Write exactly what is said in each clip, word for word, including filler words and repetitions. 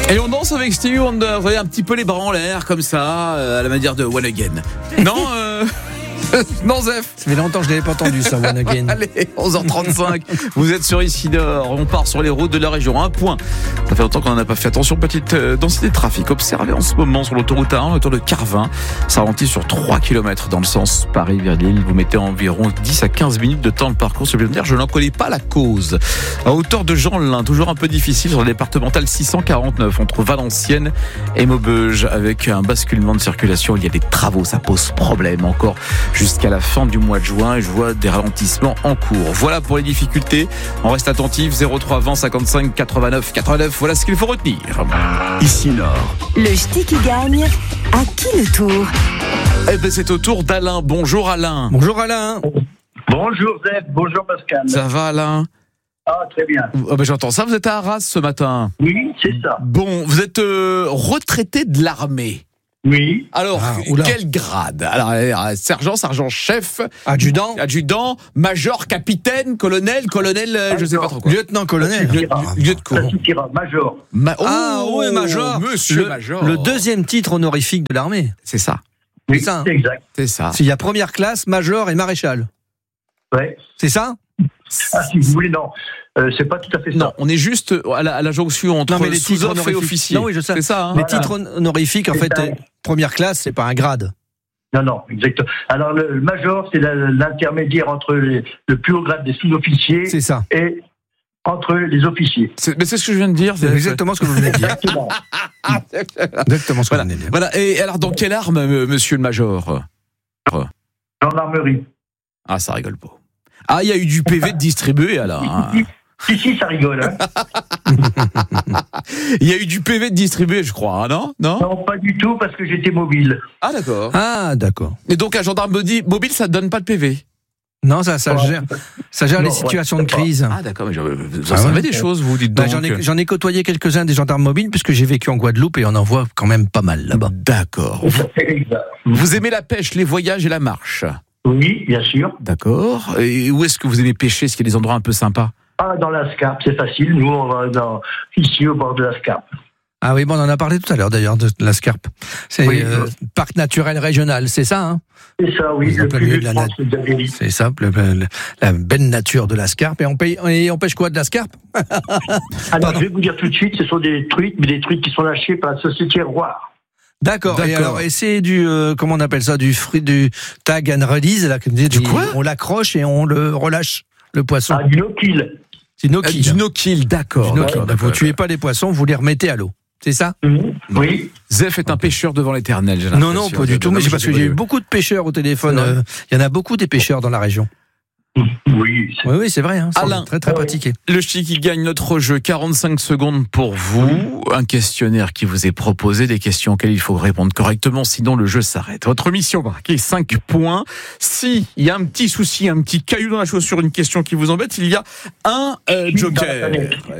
Et on danse avec Stevie Wonder, vous voyez, un petit peu les bras en l'air, comme ça, euh, à la manière de One Again. Non, euh... non, Zef. Ça fait longtemps que je l'avais pas entendu, ça, One Again. Allez, onze heures trente-cinq, vous êtes sur Ici Nord, on part sur les routes de la région. Un point. Ça fait longtemps qu'on n'en a pas fait attention. Petite euh, densité de trafic observée en ce moment sur l'autoroute A un, autour de Carvin. Ça ralentit sur trois kilomètres dans le sens Paris vers Lille. Vous mettez environ dix à quinze minutes de temps de parcours supplémentaire. Je n'en connais pas la cause. À hauteur de Jean-Lin, toujours un peu difficile sur le départemental six cent quarante-neuf entre Valenciennes et Maubeuge, avec un basculement de circulation. Il y a des travaux, ça pose problème encore jusqu'à la fin du mois de juin et je vois des ralentissements en cours. Voilà pour les difficultés. On reste attentif. zéro trois vingt cinquante-cinq quatre-vingt-neuf quatre-vingt-neuf. Voilà ce qu'il faut retenir. Ici Nord. Le ch'ti qui gagne, à qui le tour? Eh ben c'est au tour d'Alain. Bonjour Alain. Bonjour Alain. Bonjour Zef, bonjour Pascal. Ça va Alain? Ah, très bien. Ah ben, j'entends ça. Vous êtes à Arras ce matin. Oui, c'est ça. Bon, vous êtes euh, retraité de l'armée. Oui. Alors, Ah, oula. quel grade? Alors, euh, sergent, sergent-chef, Adjudant. adjudant, major, capitaine, colonel, colonel, euh, je sais pas trop quoi. Lieutenant-colonel. Ça suffira. Lieu de Ça courant. suffira, major. Ma- Ah, Oh, ouais, major. Monsieur le, major. Le deuxième titre honorifique de l'armée. C'est ça, Oui, C'est ça, hein. c'est exact. c'est ça. Il y a première classe, major et maréchal. Ouais. C'est ça? Ah, si vous voulez, non. Euh, c'est pas tout à fait ça. Non, on est juste à la, à la jonction entre Non, mais les titres sous-off et honorifiques. officier. Non, oui, je sais. C'est ça, hein. Les Voilà. titres hon- honorifiques, en C'est fait, ça. euh, première classe, c'est pas un grade. Non, non, exactement. Alors, le, le major, c'est la- l'intermédiaire entre les- le plus haut grade des sous-officiers C'est ça. et entre les officiers. C'est, mais c'est ce que je viens de dire. C'est exactement ce que vous venez de dire. Exactement. Exactement ce que Voilà. vous venez de dire. Voilà. Et alors, dans quelle arme, euh, monsieur le major? Gendarmerie. Ah, ça rigole pas. Ah, il y a eu du P V de distribué, alors. hein. Si, si, ça rigole. Hein. Il y a eu du P V de distribué, je crois, hein, non? Non? Non, pas du tout, parce que j'étais mobile. Ah, d'accord. Ah, d'accord. Et donc, un gendarme modi- mobile, ça ne donne pas de P V? Non, ça, ça Ouais. gère, ça gère Non, les situations ouais, de crise. Ah, d'accord, mais je- vous en Ah savez ouais. des choses, vous dites Bah, donc. j'en, ai, j'en ai côtoyé quelques-uns des gendarmes mobiles, puisque j'ai vécu en Guadeloupe et on en voit quand même pas mal là-bas. D'accord. C'est exact. Vous aimez la pêche, les voyages et la marche? Oui, bien sûr. D'accord. Et où est-ce que vous aimez pêcher? Est-ce qu'il y a des endroits un peu sympas? Ah, dans la Scarpe, c'est facile. Nous, on va dans, ici au bord de la Scarpe. Ah oui, bon, on en a parlé tout à l'heure d'ailleurs de la Scarpe. C'est Oui. euh, parc naturel régional, c'est ça, hein? C'est ça, oui. Oui, en Le plein plus milieu vieux de de la France, c'est Davéry. C'est ça, le- le- la belle nature de la Scarpe. Et on, paye, et on pêche quoi de la Scarpe? Alors, Pardon. je vais vous dire tout de suite, ce sont des truites, mais des truites qui sont lâchées par la société Roire. D'accord. Et, D'accord. alors, et c'est du, euh, comment on appelle ça, du fruit, du tag and release, là, comme dit, Du quoi? on l'accroche et on le relâche, le poisson. Ah, du no-kill. C'est no Euh, kill. Du no-kill, d'accord. Du no kill. D'accord, Vous d'accord. tuez pas les poissons, vous les remettez à l'eau. C'est ça? Mhm. Oui. Zef est un pêcheur devant l'éternel, j'ai Non, l'impression. non, pas du tout. Mais c'est parce que j'ai eu beaucoup de pêcheurs au téléphone. C'est vrai. euh, Il y en a beaucoup des pêcheurs dans la région. Oui. c'est- Oui, oui, c'est vrai. Hein, c'est Alain. très, très pratiqué. Le ch'ti qui gagne notre jeu, quarante-cinq secondes pour vous. Un questionnaire qui vous est proposé, des questions auxquelles il faut répondre correctement, sinon le jeu s'arrête. Votre mission, marquer cinq points. Si il y a un petit souci, un petit caillou dans la chaussure, une question qui vous embête, il y a un euh, joker.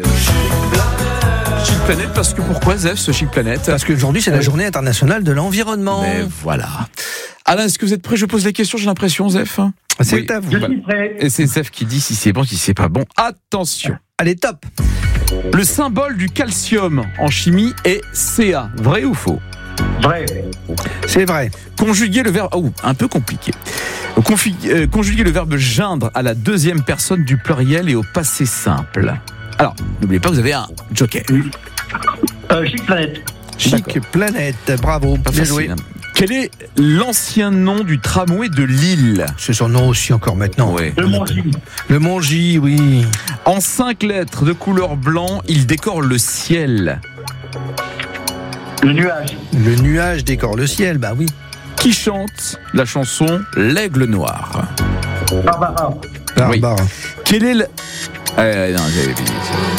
Chic Planète, parce que pourquoi, Zef, ce Chic Planète? Parce qu'aujourd'hui, c'est la journée internationale de l'environnement. Mais voilà. Alain, est-ce que vous êtes prêt? Je pose les questions, j'ai l'impression, Zef. C'est Oui. à vous. Je suis prêt. Et c'est Zef qui dit si c'est bon, si c'est pas bon. Attention. Allez, top. Le symbole du calcium en chimie est Ca. Vrai ou faux? Vrai. C'est vrai. Conjuguer le verbe... Oh, un peu compliqué. Confi- euh, conjuguer le verbe geindre à la deuxième personne du pluriel et au passé simple. Alors, n'oubliez pas que vous avez un joker. Euh, Chic Planète. Chic planète. Bravo. Pas Bien facile, joué. hein. Quel est l'ancien nom du tramway de Lille? C'est son nom aussi encore maintenant. Ouais. Le Mongy. Le Mongy, oui. En cinq lettres de couleur blanc, il décore le ciel. Le nuage. Le nuage décore le ciel, bah oui. Qui chante la chanson L'Aigle Noir? Barbara. Barbara. Quel est le... Euh, non, j'avais dit.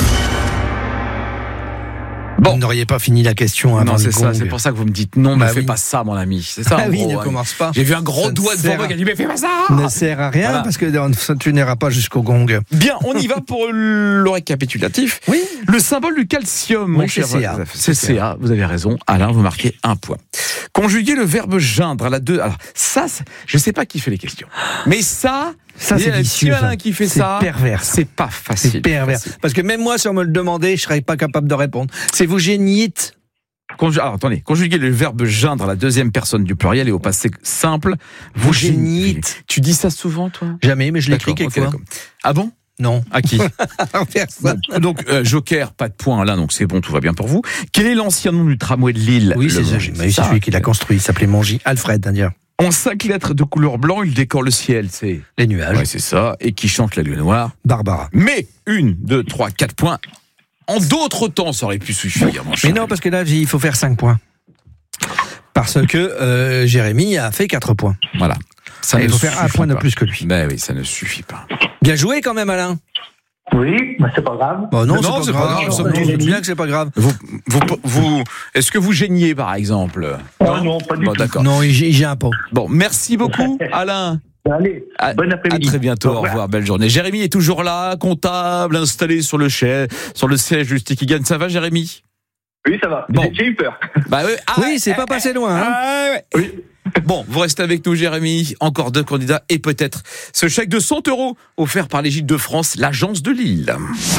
Bon. Vous n'auriez pas fini la question avant Non, c'est le ça, gong. c'est pour ça que vous me dites non, Bah ne fais oui. pas ça, mon ami. C'est ça, Ah en oui, gros, ne hein. commence pas. J'ai vu un gros Ça ne doigt devant sert moi à- qui a dit mais fais pas ça. Ne sert à rien Voilà. parce que ça, tu n'iras pas jusqu'au gong. Bien, on y va pour le récapitulatif. Oui. Le symbole du calcium, mon Oui, cher c'est Ca. Joseph. C'est Ca, vous avez raison. Alain, vous marquez un point. Conjuguer le verbe geindre à la deux. Alors, ça, c'est- je sais pas qui fait les questions. Mais ça, Ça, c'est vicieux. Alain qui fait c'est ça. Pervers. C'est pas facile. C'est pervers. Parce que même moi, si on me le demandait, je serais pas capable de répondre. C'est vous génites. Conju- Alors, attendez, conjuguer le verbe geindre à la deuxième personne du pluriel et au passé simple. Vous génites. Tu dis ça souvent, toi? Jamais, mais je l'écris D'accord, quelquefois. ok, d'accord. Ah bon? Non. À qui? Personne. Donc, euh, Joker, pas de point là, donc c'est bon, tout va bien pour vous. Quel est l'ancien nom du tramway de Lille? Oui, Le c'est ça. Mongy, C'est ça. celui qui l'a construit. Il s'appelait Mongy. Alfred, d'ailleurs. En cinq lettres de couleur blanc, il décore le ciel, c'est. Les nuages. Ouais, c'est ça. Et qui chante la lune noire. Barbara. Mais, une, deux, trois, quatre points. En d'autres temps, ça aurait pu suffire, mon cher. Mais non, parce que là, il faut faire cinq points. Parce que euh, Jérémy a fait quatre points. Voilà. Ça Et ne il faut faire un suffit point de pas. plus que lui. Ben oui, ça ne suffit pas. Bien joué quand même, Alain. Oui, mais c'est pas grave. Bon, non, Non, c'est pas c'est pas grave. grave, On ça se me doute dit. bien que c'est pas grave. Vous, vous, vous, est-ce que vous gêniez, par exemple? Ah non, pas du Bon, tout. d'accord. Non, il il gêne pas. Bon, merci beaucoup, Alain. Allez, À, bon à après-midi. très bientôt, Au au revoir. revoir, belle journée. Jérémy est toujours là, comptable, installé sur le, chai- sur le siège du Sticky Gagne. Ça va, Jérémy? Oui, ça va. Bon. J'ai eu peur. Bah oui, ah, Oui, c'est pas passé loin. Hein. ah, ouais. Bon, vous restez avec nous, Jérémy. Encore deux candidats et peut-être ce chèque de cent euros offert par l'Égypte de France, l'agence de Lille.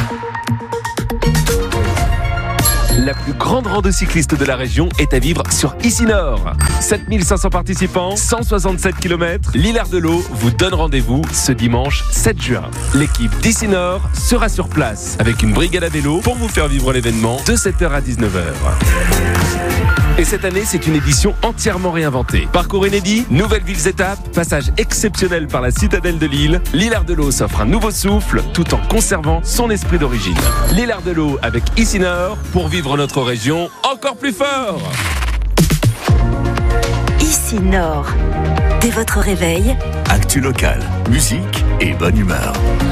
La plus grande rando cycliste de la région est à vivre sur Ici-Nord. sept mille cinq cents participants, cent soixante-sept kilomètres. L'Hilaire-de-L'Eau vous donne rendez-vous ce dimanche sept juin. L'équipe d'Ici-Nord sera sur place avec une brigade à vélo pour vous faire vivre l'événement de sept heures à dix-neuf heures. Et cette année, c'est une édition entièrement réinventée. Parcours inédit, nouvelles villes étapes, passage exceptionnel par la citadelle de Lille. L'Hilaire-de-L'Eau s'offre un nouveau souffle tout en conservant son esprit d'origine. L'Hilaire-de-L'Eau avec Ici-Nord pour vivre notre région encore plus fort. Ici Nord. Dès votre réveil, Actu locale, musique et bonne humeur.